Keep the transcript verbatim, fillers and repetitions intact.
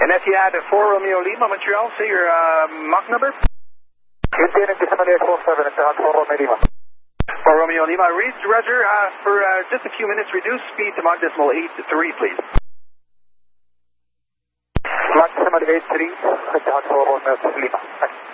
And if you had a four Romeo Lima, Montreal, say your uh, Mach number? Indian December four seven, it's on four Romeo Lima. four Romeo Lima, reads Roger, uh, for uh, just a few minutes, reduce speed to Mach decimal eight three, please. Mach decimal eight three, it's on four Romeo Lima.